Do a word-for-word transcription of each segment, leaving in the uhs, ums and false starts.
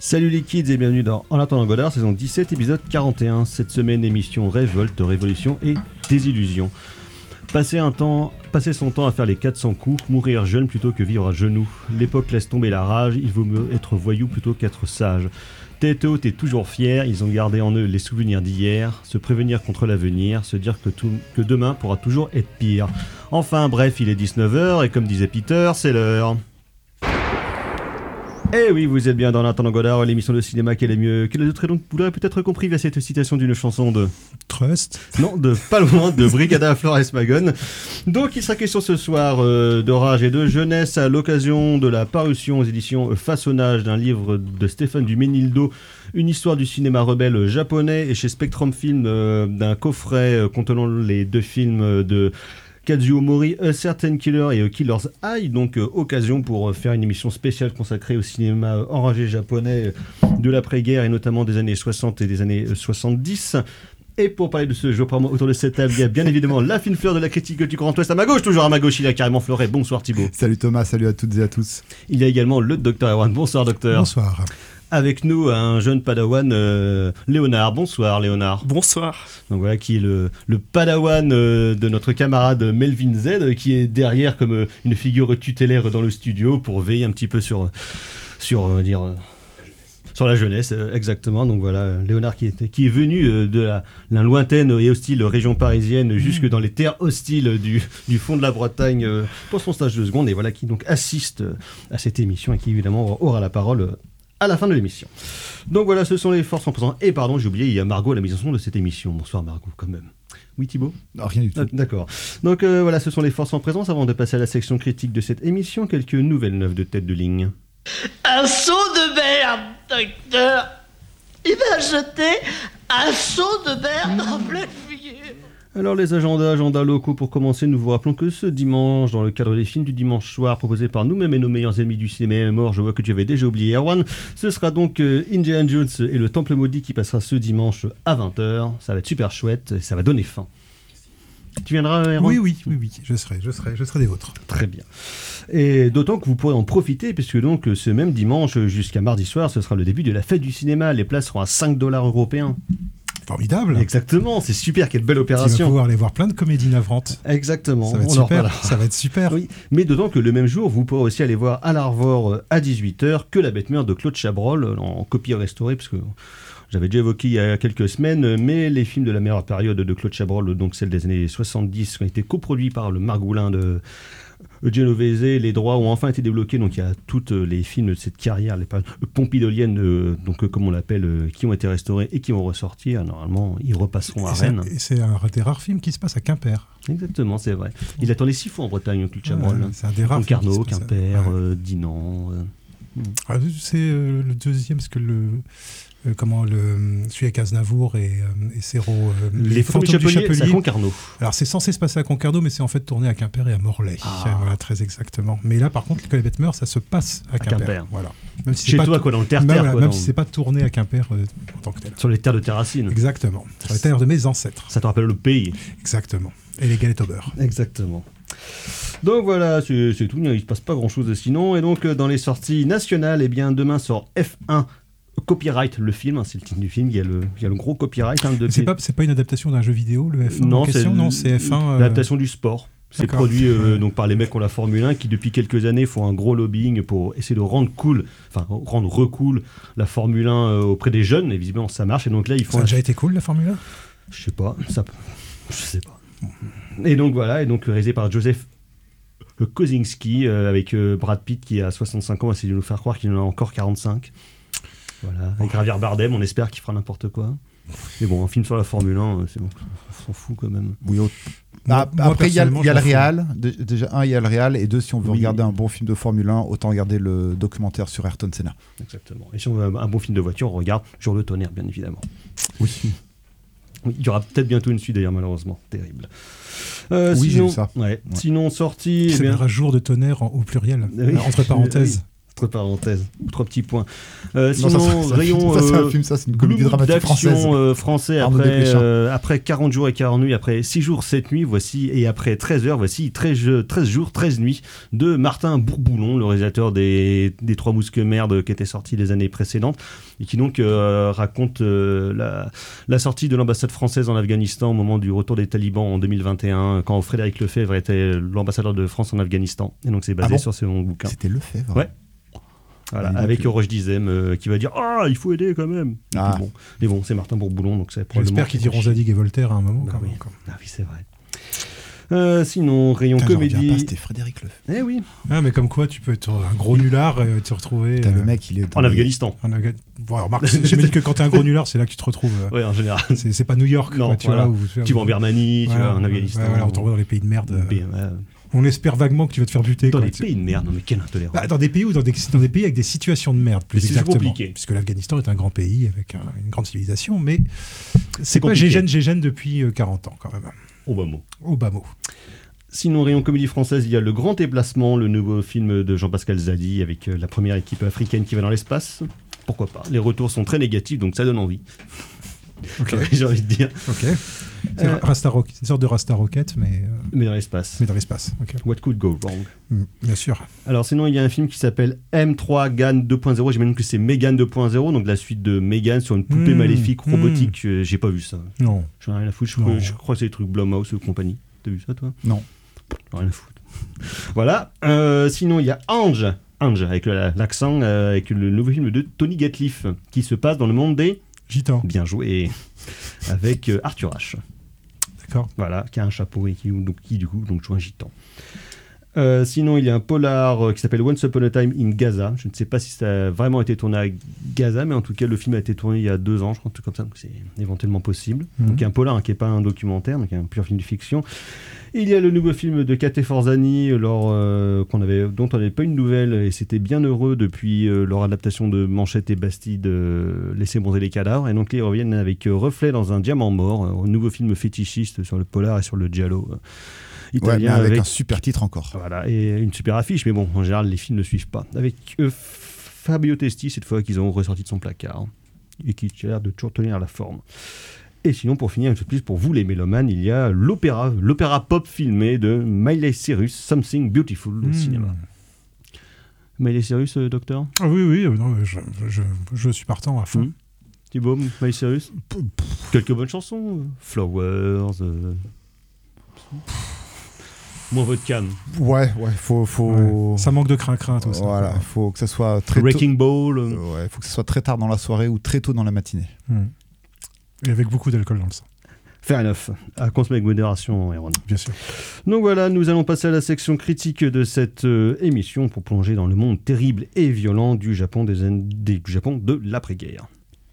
Salut les kids et bienvenue dans En attendant Godard, saison dix-sept, épisode quarante et un. Cette semaine, émission révolte, révolution et désillusion. Passer, un temps, passer son temps à faire les quatre cents coups, mourir jeune plutôt que vivre à genoux. L'époque laisse tomber la rage, il vaut mieux être voyou plutôt qu'être sage. Tête haute et toujours fier, ils ont gardé en eux les souvenirs d'hier, se prévenir contre l'avenir, se dire que, tout, que demain pourra toujours être pire. Enfin bref, il est dix-neuf heures et comme disait Peter, c'est l'heure. Eh oui, vous êtes bien dans l'Attendant Godard, l'émission de cinéma qui est mieux que les autres, et donc vous l'aurez peut-être compris via cette citation d'une chanson de... Trust. Non, de pas loin, de Brigada Flores Magone. Donc il sera question ce soir euh, d'orage et de jeunesse à l'occasion de la parution aux éditions Façonnage d'un livre de Stéphane Duménildo, une histoire du cinéma rebelle japonais, et chez Spectrum Film euh, d'un coffret euh, contenant les deux films de... Kazuo Mori, A Certain Killer et A Killer's Eye, donc euh, occasion pour euh, faire une émission spéciale consacrée au cinéma euh, enragé japonais euh, de l'après-guerre et notamment des années soixante et des années euh, soixante-dix. Et pour parler de ce jeu, pour moi, autour de cette table, il y a bien évidemment la fine fleur de la critique du Grand Ouest à ma gauche, toujours à ma gauche, il a carrément fleuré. Bonsoir Thibaut. Salut Thomas, salut à toutes et à tous. Il y a également le docteur Erwan. Bonsoir docteur. Bonsoir. Avec nous, un jeune padawan, euh, Léonard. Bonsoir Léonard. Bonsoir. Donc voilà, qui est le, le padawan euh, de notre camarade Melvin Z, euh, qui est derrière comme euh, une figure tutélaire dans le studio pour veiller un petit peu sur, sur, euh, dire, euh, sur la jeunesse, euh, exactement. Donc voilà, Léonard qui est, qui est venu euh, de la, la lointaine et hostile région parisienne, mmh. jusque dans les terres hostiles du, du fond de la Bretagne euh, pour son stage de seconde, et voilà, qui donc assiste euh, à cette émission et qui évidemment aura la parole euh, à la fin de l'émission. Donc voilà, ce sont les forces en présence. Et pardon, j'ai oublié, il y a Margot à la mise en son de cette émission. Bonsoir Margot, quand même. Oui Thibaut ? Non, rien du tout. Ah, d'accord. Donc euh, voilà, ce sont les forces en présence. Avant de passer à la section critique de cette émission, quelques nouvelles neuves de tête de ligne. Un seau de merde, docteur. Il m'a jeté un seau de merde en pleine figure. Alors les agendas, agendas locaux pour commencer, nous vous rappelons que ce dimanche, dans le cadre des films du dimanche soir proposés par nous-mêmes et nos meilleurs amis du cinéma mort, je vois que tu avais déjà oublié Erwan, ce sera donc euh, Indiana Jones et le Temple Maudit qui passera ce dimanche à vingt heures. Ça va être super chouette et ça va donner faim. Tu viendras Erwan ? Oui, oui, oui, oui, je serai, je serai, je serai des vôtres. Très bien. Et d'autant que vous pourrez en profiter, puisque donc ce même dimanche jusqu'à mardi soir, ce sera le début de la fête du cinéma. Les places seront à cinq dollars européens. Formidable. Exactement, c'est super, quelle belle Tu opération. vas pouvoir aller voir plein de comédies navrantes. Exactement. Ça va être on en super. reparlera. Ça va être super. Oui, mais d'autant que le même jour, vous pourrez aussi aller voir à l'Arvor à dix-huit heures que La Bête Mère de Claude Chabrol en copie restaurée, parce que j'avais déjà évoqué il y a quelques semaines, mais les films de la meilleure période de Claude Chabrol, donc celle des années soixante-dix, ont été coproduits par le Margoulin de Genovese. Les droits ont enfin été débloqués, donc il y a tous les films de cette carrière, les pompidoliennes, euh, donc comme on l'appelle, euh, qui ont été restaurés et qui vont ressortir. Normalement, ils repasseront à et Rennes. C'est, et c'est un des rares films qui se passe à Quimper. Exactement, c'est vrai. Il a tourné six fois en Bretagne, Claude Chabrol. Ouais, c'est un des rares Concarneau, films qui se passe à- Quimper, ouais. euh, Dinan. Euh... Ah, c'est euh, le deuxième, parce que le... Euh, comment le celui avec Aznavour et, euh, et Serrault, euh, Les, les fantômes fantômes du du Chapelier, c'est à Chapelier. Concarneau. Alors c'est censé se passer à Concarneau, mais c'est en fait tourné à Quimper et à Morlaix. Ah. Voilà, très exactement. Mais là, par contre, quand les bêtes meurent, ça se passe à, À Quimper. Quimper. Voilà. Même si Chez c'est pas toi, tou- quoi, dans le même, terre-terre. voilà, quoi, même dans- si c'est pas tourné à Quimper euh, en tant que tel. Sur les terres de Terracine. Exactement. Sur les terres de mes ancêtres. Ça te rappelle le pays. Exactement. Et les galettes au beurre. Exactement. Donc voilà, c'est, c'est tout. Il ne se passe pas grand-chose sinon. Et donc, euh, dans les sorties nationales, eh bien, demain sort F un Copyright, le film. Hein, c'est le titre du film. Il y a le, il y a le gros copyright. Hein, de... C'est pas, c'est pas une adaptation d'un jeu vidéo, le F un non, en question c'est Non, c'est F un. Euh... l'adaptation du sport. C'est D'accord. produit euh, Ouais. donc par les mecs qui ont la Formule un, qui depuis quelques années font un gros lobbying pour essayer de rendre cool, enfin rendre recool la Formule un euh, auprès des jeunes. Et visiblement ça marche. Et donc là ils font. Ça a un... déjà été cool, la Formule un Je sais pas, ça, je sais pas. Et donc voilà, et donc réalisé par Joseph Kosinski euh, avec euh, Brad Pitt qui a soixante-cinq ans, essayer de nous faire croire qu'il en a encore quarante-cinq. Voilà, avec Javier Bardem, on espère qu'il fera n'importe quoi. Mais bon, un film sur la Formule un, euh, c'est bon, on s'en fout quand même. Oui, au- Moi- Ah, moi, après, il y a, personnellement, il y a je le m'en fous. réal. De- déjà, un, il y a le réal. Et deux, si on veut Oui. regarder un bon film de Formule un, autant regarder le documentaire sur Ayrton Senna. Exactement. Et si on veut un bon film de voiture, on regarde Jour de tonnerre, bien évidemment. Oui, Oui, il y aura peut-être bientôt une suite d'ailleurs, malheureusement. Terrible. Euh, Oui, j'ai sinon, vu ça. ouais. Sinon, sortie. Il eh bien, s'appellera Jour de tonnerre en- au pluriel, Oui. entre parenthèses. Entre parenthèses, trois petits points. Euh, Non, sinon, ça, ça, rayon ça, c'est euh, un film, ça, c'est une comédie dramatique française. d'action euh, français Arnaud après, Desplechin. euh, après quarante jours et quarante nuits, après six jours, sept nuits, voici, et après treize heures, voici treize, jeux- treize jours, treize nuits de Martin Bourboulon, le réalisateur des, des Trois Mousques-Merdes qui était sorti les années précédentes, et qui donc euh, raconte euh, la, la sortie de l'ambassade française en Afghanistan au moment du retour des talibans en deux mille vingt et un, quand Frédéric Lefebvre était l'ambassadeur de France en Afghanistan. Et donc c'est basé Ah bon sur ce bouquin. C'était Lefebvre. Ouais. Voilà, Et donc, avec euh, Roche Dizem euh, qui va dire ah il faut aider quand même. Ah. Bon, mais bon c'est Martin Bourboulon donc c'est probablement. J'espère qu'ils diront Zadig et Voltaire à un moment. Bah quand oui. même, quoi. Ah oui c'est vrai. Euh, sinon rayon Putain, j'en reviens comédie. pas, c'était Frédéric Lefebvre. Eh oui. Ah, mais comme quoi, tu peux être un gros nulard et te retrouver. Putain, euh, le mec, il est dans En les- Afghanistan. en Afghan- Bon, remarque, j'imagine que quand t'es un gros nulard, c'est là que tu te retrouves. euh, Ouais en général. C'est c'est pas New York, Non, quoi, tu voilà. vois. Où, Tu vas en Birmanie, tu vas en Afghanistan. Ouais, voilà, on t'envoie dans les pays de merde. euh, Bé- ouais. On espère vaguement que tu vas te faire buter. Dans quoi, les tu sais. pays de merde, non mais quelle intolérance. Bah, dans des pays ou dans des, dans des pays avec des situations de merde, plus Mais c'est toujours exactement. compliqué. Puisque l'Afghanistan est un grand pays avec un- une grande civilisation, mais C'est c'est pas compliqué. Gégène, Gégène depuis euh, quarante ans, quand même. Oh bah mot. Au bas mot. Sinon, rayon comédie française, il y a Le Grand Déplacement, le nouveau film de Jean-Pascal Zadi avec euh, la première équipe africaine qui va dans l'espace. Pourquoi pas. Les retours sont très négatifs, donc ça donne envie. Ok. J'ai envie de dire. Ok. C'est Euh, Rasta Rock- c'est une sorte de Rasta Rocket, mais, euh, Mais dans l'espace. mais dans l'espace. Ok. What could go wrong? Mm, bien sûr. Alors sinon, il y a un film qui s'appelle M trois Gan deux point zéro. J'imagine que c'est Megan deux point zéro, donc la suite de Megan sur une poupée Mmh, maléfique mmh. robotique. Euh, J'ai pas vu ça. Non. J'en ai rien à foutre. Je, Non. je crois que c'est des trucs Blumhouse ou compagnie. T'as vu ça, toi? Non. J'en ai rien à foutre. Voilà. Euh, sinon, il y a Ange. Ange, avec le- l'accent, euh, avec le nouveau film de Tony Gatliff, qui se passe dans le monde des... Gitan. Bien joué. Avec euh, Arthur H. D'accord. Voilà, qui a un chapeau et qui, donc, qui du coup donc, joue un gitan. Euh, sinon, il y a un polar euh, qui s'appelle Once Upon a Time in Gaza. Je ne sais pas si ça a vraiment été tourné à Gaza, mais en tout cas, le film a été tourné il y a deux ans, je crois, un truc comme ça, donc c'est éventuellement possible. Mhm. Donc, il y a un polar hein, qui n'est pas un documentaire, donc il y a un pur film de fiction. Et il y a le nouveau film de Kate Forzani, lors, euh, qu'on avait, dont on n'avait pas une nouvelle, et c'était bien heureux depuis euh, leur adaptation de Manchette et Bastide, euh, Laissez bronzer les cadavres. Et donc, là, ils reviennent avec euh, Reflet dans un diamant mort, euh, un nouveau film fétichiste sur le polar et sur le giallo. euh, Ouais, mais italien avec, avec, un super titre encore. voilà, et une super affiche, mais bon, en général, les films ne suivent pas. Avec euh, Fabio Testi, cette fois, qu'ils ont ressorti de son placard, et qui a l'air de toujours tenir la forme. Et sinon, pour finir, un peu plus pour vous, les mélomanes, il y a l'opéra, l'opéra pop filmé de Miley Cyrus, Something Beautiful, au Mm. cinéma. Miley Cyrus, euh, docteur Ah oui, oui, euh, non, je, je, je suis partant à fond. Mm. Thibaut, Miley Cyrus quelques bonnes chansons, euh, Flowers, euh... moins votre cam, Ouais, ouais, faut. faut... Ouais. Ça manque de crin-crin, tout ça. Voilà, faut que ça soit très tôt. Wrecking Ball, euh, Ouais, faut que ça soit très tard dans la soirée ou très tôt dans la matinée. Mm. Et avec beaucoup d'alcool dans le sang, fair enough, à consommer avec modération, Erwan. bien sûr. Donc voilà, nous allons passer à la section critique de cette euh, émission pour plonger dans le monde terrible et violent du Japon, des, an- des- du Japon de l'après-guerre.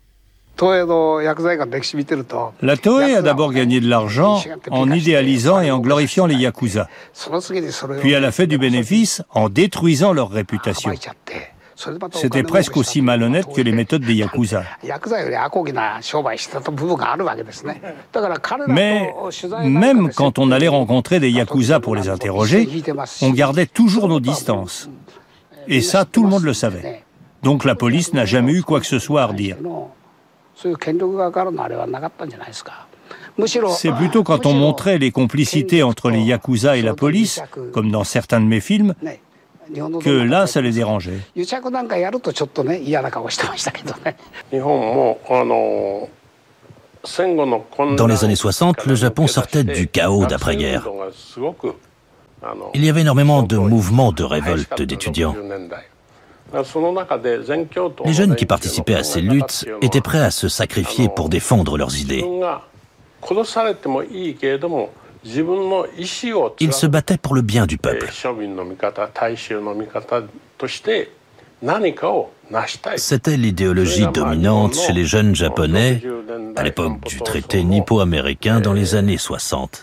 La Toei a d'abord gagné de l'argent en idéalisant et en glorifiant les Yakuza. Puis elle a fait du bénéfice en détruisant leur réputation. C'était presque aussi malhonnête que les méthodes des Yakuza. Mais même quand on allait rencontrer des Yakuza pour les interroger, on gardait toujours nos distances. Et ça, tout le monde le savait. Donc la police n'a jamais eu quoi que ce soit à redire. C'est plutôt quand on montrait les complicités entre les Yakuza et la police, comme dans certains de mes films, que là, ça les dérangeait. Dans les années soixante, le Japon sortait du chaos d'après-guerre. Il y avait énormément de mouvements de révolte d'étudiants. Les jeunes qui participaient à ces luttes étaient prêts à se sacrifier pour défendre leurs idées. Ils se battaient pour le bien du peuple. C'était l'idéologie dominante chez les jeunes japonais à l'époque du traité nippo-américain dans les années soixante.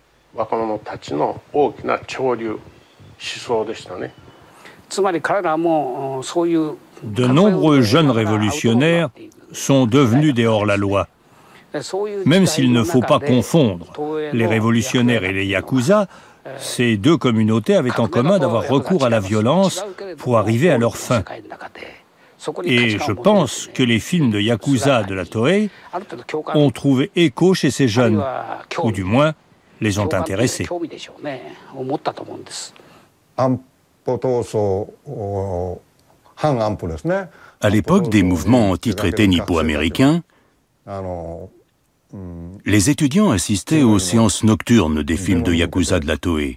De nombreux jeunes révolutionnaires sont devenus des hors-la-loi. Même s'il ne faut pas confondre les révolutionnaires et les Yakuza, Ces deux communautés avaient en commun d'avoir recours à la violence pour arriver à leur fin. Et je pense que les films de Yakuza de la Toei ont trouvé écho chez ces jeunes, ou du moins les ont intéressés. À l'époque des mouvements anti-traités nippo-américains, les étudiants assistaient aux séances nocturnes des films de Yakuza de la Toei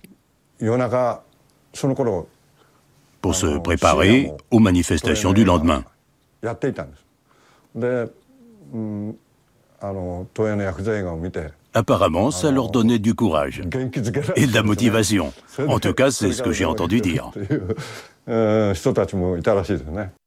pour se préparer aux manifestations du lendemain. Apparemment, ça leur donnait du courage et de la motivation. En tout cas, c'est ce que j'ai entendu dire.